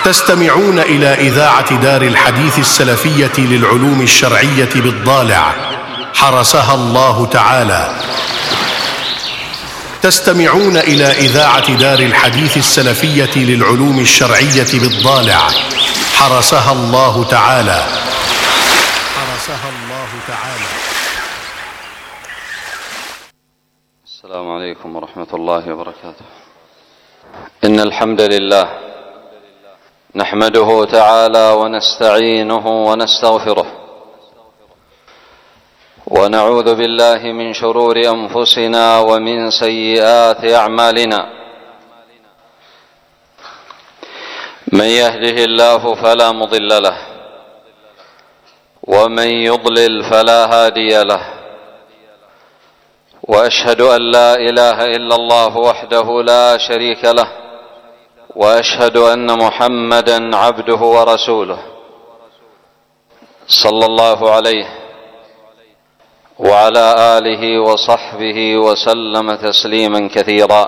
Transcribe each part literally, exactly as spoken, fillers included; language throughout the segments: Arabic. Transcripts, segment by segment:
تستمعون إلى إذاعة دار الحديث السلفية للعلوم الشرعية بالضالع حرسها الله تعالى. تستمعون إلى إذاعة دار الحديث السلفية للعلوم الشرعية بالضالع حرسها الله تعالى. حرسها الله تعالى. السلام عليكم ورحمة الله وبركاته. إن الحمد لله نحمده تعالى ونستعينه ونستغفره، ونعوذ بالله من شرور أنفسنا ومن سيئات أعمالنا. من يهده الله فلا مضل له، ومن يضلل فلا هادي له، وأشهد أن لا إله إلا الله وحده لا شريك له، وأشهد أن محمدًا عبده ورسوله صلى الله عليه وعلى آله وصحبه وسلم تسليما كثيرا.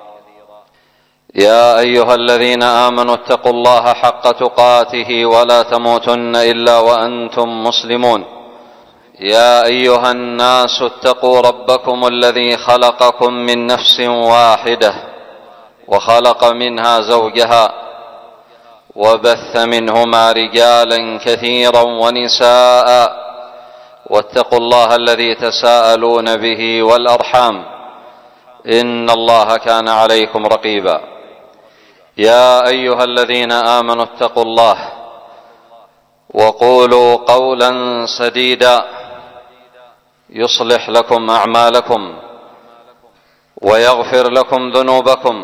يا أيها الذين آمنوا اتقوا الله حق تقاته ولا تموتن إلا وأنتم مسلمون. يا أيها الناس اتقوا ربكم الذي خلقكم من نفس واحدة وخلق منها زوجها وبث منهما رجالا كثيرا ونساء، واتقوا الله الذي تساءلون به والأرحام إن الله كان عليكم رقيبا. يا أيها الذين آمنوا اتقوا الله وقولوا قولا سديدا يصلح لكم أعمالكم ويغفر لكم ذنوبكم،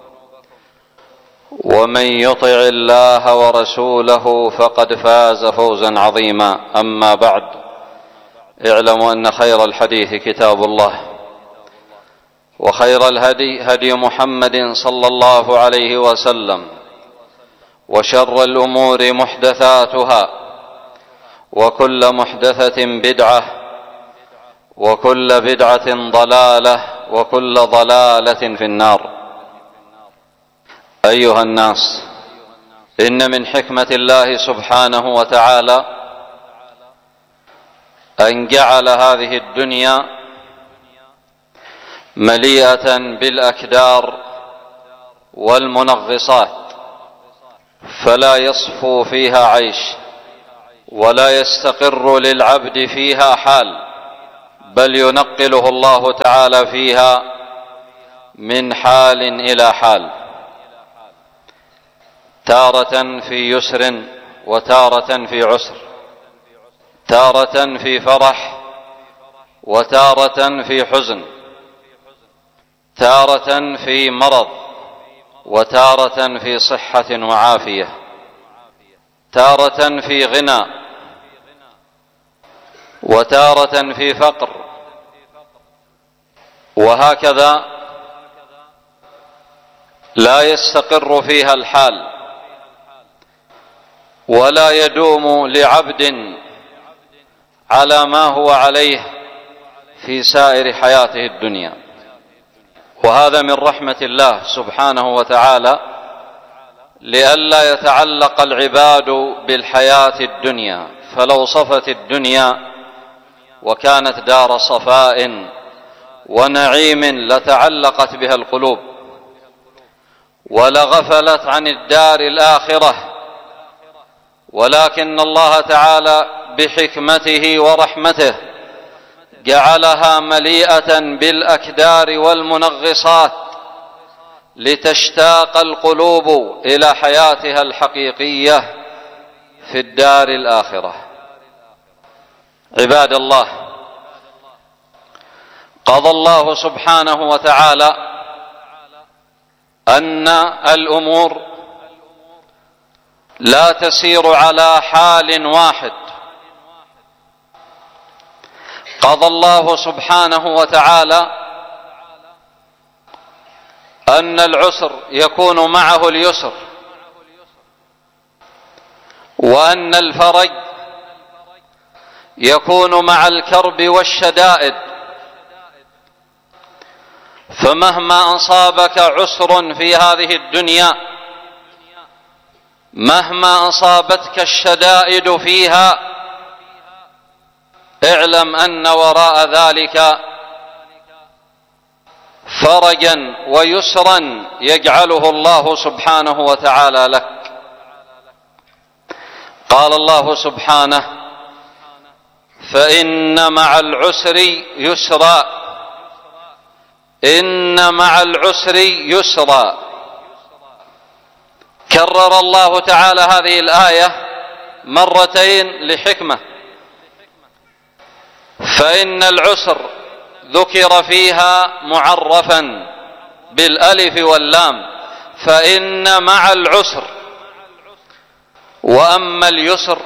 ومن يطع الله ورسوله فقد فاز فوزا عظيما. أما بعد، اعلموا أن خير الحديث كتاب الله، وخير الهدي هدي محمد صلى الله عليه وسلم، وشر الأمور محدثاتها، وكل محدثة بدعة، وكل بدعة ضلالة، وكل ضلالة في النار. أيها الناس، إن من حكمة الله سبحانه وتعالى أن جعل هذه الدنيا مليئة بالأكدار والمنغصات، فلا يصفو فيها عيش ولا يستقر للعبد فيها حال، بل ينقله الله تعالى فيها من حال إلى حال، تارة في يسر وتارة في عسر، تارة في فرح وتارة في حزن، تارة في مرض وتارة في صحة وعافية، تارة في غنى وتارة في فقر، وهكذا لا يستقر فيها الحال ولا يدوم لعبد على ما هو عليه في سائر حياته الدنيا. وهذا من رحمة الله سبحانه وتعالى لئلا يتعلق العباد بالحياة الدنيا، فلو صفت الدنيا وكانت دار صفاء ونعيم لتعلقت بها القلوب، ولغفلت عن الدار الآخرة، ولكن الله تعالى بحكمته ورحمته جعلها مليئة بالأكدار والمنغصات لتشتاق القلوب إلى حياتها الحقيقية في الدار الآخرة. عباد الله، قضى الله سبحانه وتعالى أن الأمور لا تسير على حال واحد. قضى الله سبحانه وتعالى أن العسر يكون معه اليسر، وأن الفرج يكون مع الكرب والشدائد، فمهما أصابك عسر في هذه الدنيا مهما أصابتك الشدائد فيها اعلم أن وراء ذلك فرجا ويسرا يجعله الله سبحانه وتعالى لك. قال الله سبحانه: فإن مع العسر يسرا، إن مع العسر يسرا. كرر الله تعالى هذه الآية مرتين لحكمة. فإن العسر ذكر فيها معرفا بالألف واللام، فإن مع العسر. وأما اليسر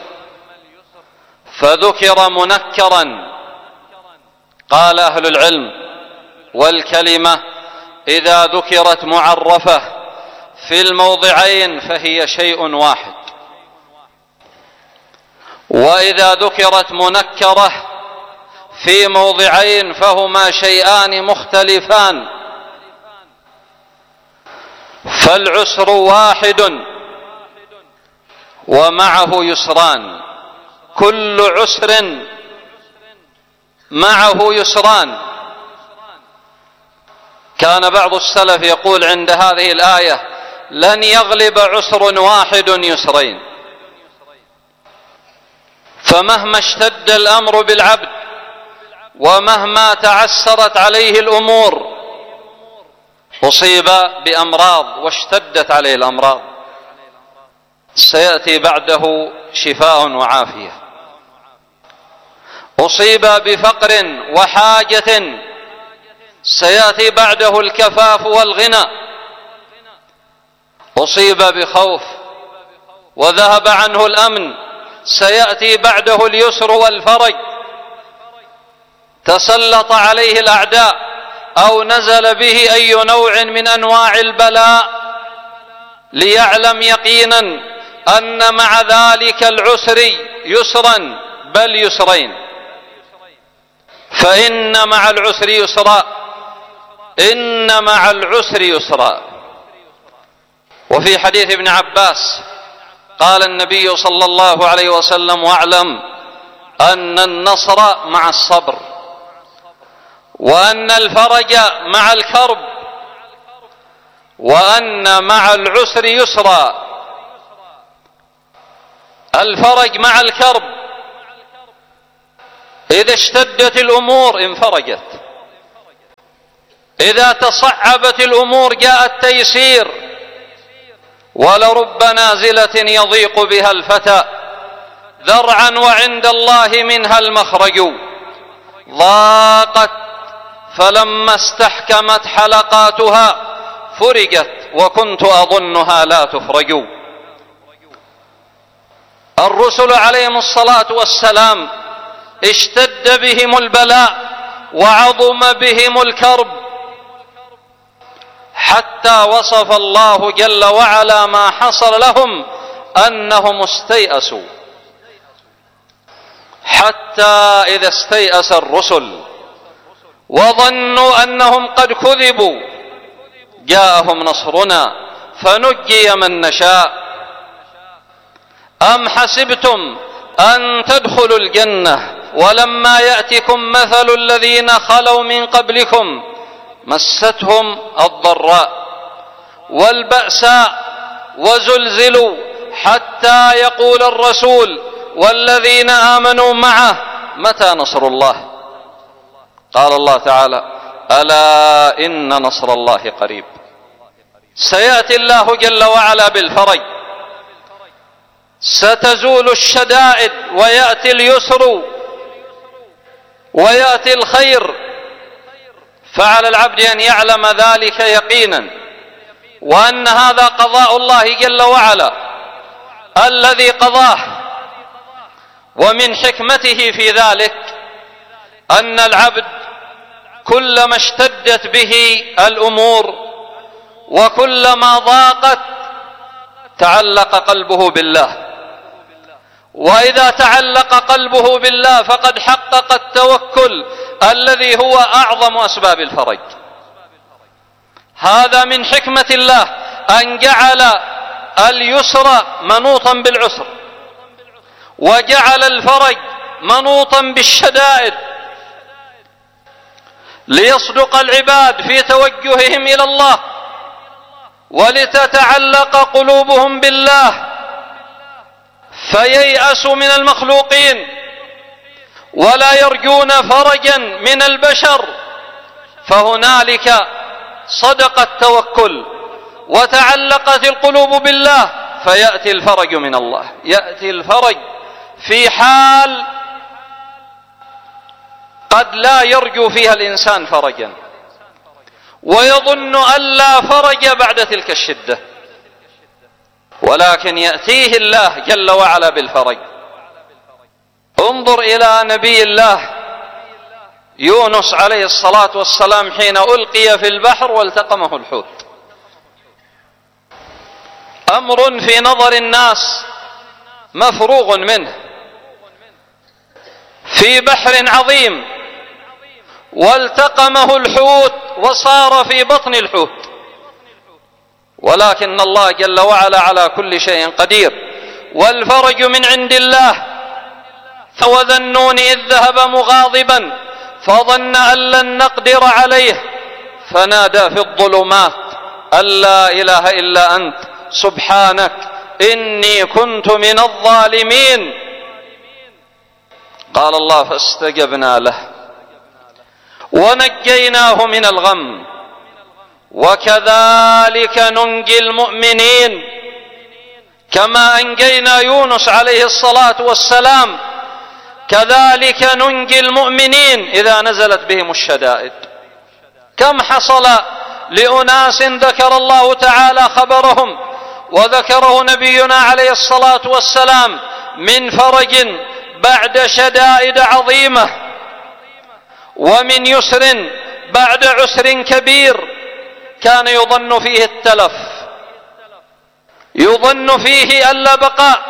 فذكر منكرا. قال أهل العلم: والكلمة إذا ذكرت معرفة في الموضعين فهي شيء واحد، وإذا ذكرت منكرة في موضعين فهما شيئان مختلفان. فالعسر واحد ومعه يسران، كل عسر معه يسران. كان بعض السلف يقول عند هذه الآية: لن يغلب عسر واحد يسرين. فمهما اشتد الأمر بالعبد ومهما تعسرت عليه الأمور، أصيب بأمراض واشتدت عليه الأمراض، سيأتي بعده شفاء وعافية. أصيب بفقر وحاجة، سيأتي بعده الكفاف والغنى. أصيب بخوف وذهب عنه الأمن، سيأتي بعده اليسر والفرج. تسلط عليه الأعداء أو نزل به أي نوع من أنواع البلاء، ليعلم يقينا أن مع ذلك العسر يسرا، بل يسرين. فإن مع العسر يسرا، إن مع العسر يسرا. وفي حديث ابن عباس قال النبي صلى الله عليه وسلم: واعلم أن النصر مع الصبر، وأن الفرج مع الكرب، وأن مع العسر يسرا. الفرج مع الكرب، إذا اشتدت الأمور انفرجت، إذا تصعبت الأمور جاء التيسير. ولرب نازلة يضيق بها الفتى ذرعا وعند الله منها المخرج. ضاقت فلما استحكمت حلقاتها فرجت وكنت أظنها لا تفرج. الرسل عليهم الصلاة والسلام اشتد بهم البلاء وعظم بهم الكرب، حتى وصف الله جل وعلا ما حصل لهم أنهم استيأسوا. حتى إذا استيأس الرسل وظنوا أنهم قد كذبوا جاءهم نصرنا فنجي من نشاء. أم حسبتم أن تدخلوا الجنة ولما يأتكم مثل الذين خلوا من قبلكم مستهم الضراء والبأساء وزلزلوا حتى يقول الرسول والذين آمنوا معه متى نصر الله. قال الله تعالى: ألا إن نصر الله قريب. سيأتي الله جل وعلا بالفرج، ستزول الشدائد ويأتي اليسر ويأتي الخير. فعلى العبد أن يعلم ذلك يقينا، وأن هذا قضاء الله جل وعلا الذي قضاه. ومن حكمته في ذلك أن العبد كلما اشتدت به الأمور وكلما ضاقت تعلق قلبه بالله، وإذا تعلق قلبه بالله فقد حقق التوكل الذي هو أعظم أسباب الفرج. هذا من حكمة الله أن جعل اليسر منوطا بالعسر، وجعل الفرج منوطا بالشدائد، ليصدق العباد في توجههم إلى الله، ولتتعلق قلوبهم بالله، فييأسوا من المخلوقين ولا يرجون فرجا من البشر، فهنالك صدق التوكل وتعلقت القلوب بالله، فيأتي الفرج من الله. يأتي الفرج في حال قد لا يرجو فيها الإنسان فرجا، ويظن أن لا فرج بعد تلك الشدة، ولكن يأتيه الله جل وعلا بالفرج. انظر إلى نبي الله يونس عليه الصلاة والسلام حين ألقي في البحر والتقمه الحوت، أمر في نظر الناس مفروغ منه، في بحر عظيم والتقمه الحوت وصار في بطن الحوت، ولكن الله جل وعلا على كل شيء قدير، والفرج من عند الله. وذا النون إذ ذهب مغاضبا فظن أن لن نقدر عليه فنادى في الظلمات أن لا إله إلا أنت سبحانك إني كنت من الظالمين. قال الله فاستجبنا له ونجيناه من الغم وكذلك ننجي المؤمنين، كما أنجينا يونس عليه الصلاة والسلام كذلك ننجي المؤمنين إذا نزلت بهم الشدائد. كم حصل لأناس ذكر الله تعالى خبرهم وذكره نبينا عليه الصلاة والسلام من فرج بعد شدائد عظيمة، ومن يسر بعد عسر كبير كان يظن فيه التلف، يظن فيه ألا بقاء،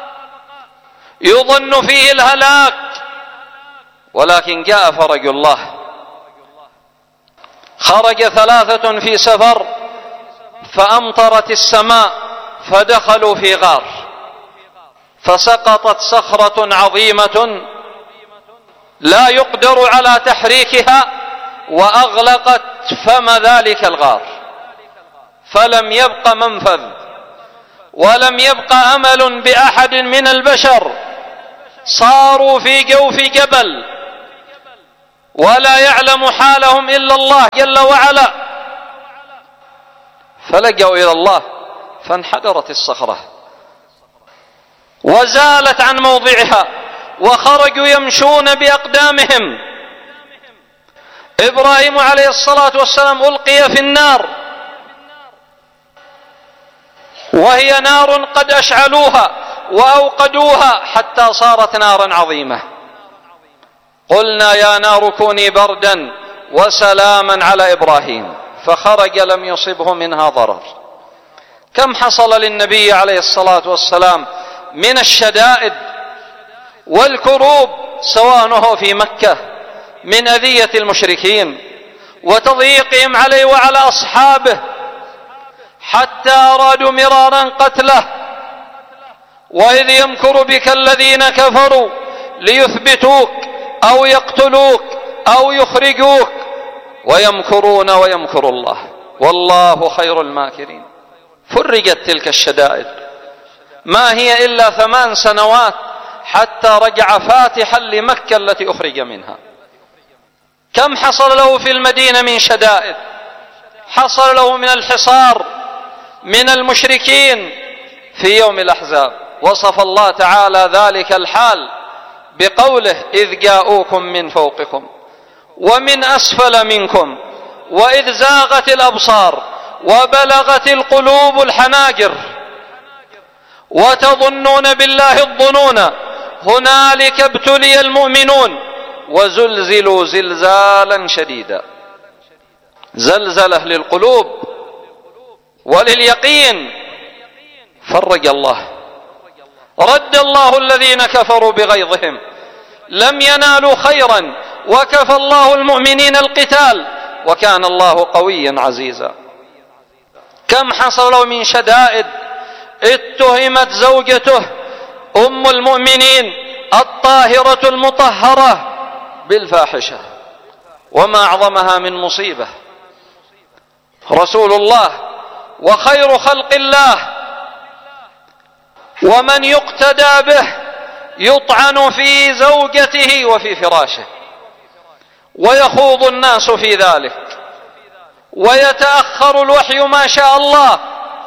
يظن فيه الهلاك، ولكن جاء فرج الله. خرج ثلاثة في سفر فأمطرت السماء فدخلوا في غار، فسقطت صخرة عظيمة لا يقدر على تحريكها وأغلقت فم ذلك الغار، فلم يبق منفذ ولم يبق أمل بأحد من البشر، صاروا في جوف جبل ولا يعلم حالهم إلا الله جل وعلا، فلجأوا إلى الله فانحدرت الصخرة وزالت عن موضعها وخرجوا يمشون بأقدامهم. إبراهيم عليه الصلاة والسلام ألقي في النار وهي نار قد أشعلوها وأوقدوها حتى صارت نارا عظيمة. قلنا يا نار كوني بردا وسلاما على إبراهيم، فخرج لم يصبه منها ضرر. كم حصل للنبي عليه الصلاة والسلام من الشدائد والكروب سواء هو في مكة من أذية المشركين وتضييقهم عليه وعلى أصحابه، حتى أرادوا مرارا قتله. وإذ يمكر بك الذين كفروا ليثبتوك أو يقتلوك أو يخرجوك ويمكرون ويمكر الله والله خير الماكرين. فرجت تلك الشدائد، ما هي إلا ثمان سنوات حتى رجع فاتحا لمكة التي أخرج منها. كم حصل له في المدينة من شدائد، حصل له من الحصار من المشركين في يوم الأحزاب. وصف الله تعالى ذلك الحال بقوله إذ جاءوكم من فوقكم ومن أسفل منكم وإذ زاغت الأبصار وبلغت القلوب الحناجر وتظنون بالله الظنون هنالك ابتلي المؤمنون وزلزلوا زلزالا شديدا. زلزله للقلوب ولليقين. فرج الله، رد الله الذين كفروا بغيظهم لم ينالوا خيرا وكفى الله المؤمنين القتال وكان الله قويا عزيزا. كم حصل من شدائد اتهمت زوجته أم المؤمنين الطاهرة المطهرة بالفاحشة، وما أعظمها من مصيبة. رسول الله وخير خلق الله ومن يقتدى به يطعن في زوجته وفي فراشه، ويخوض الناس في ذلك، ويتأخر الوحي ما شاء الله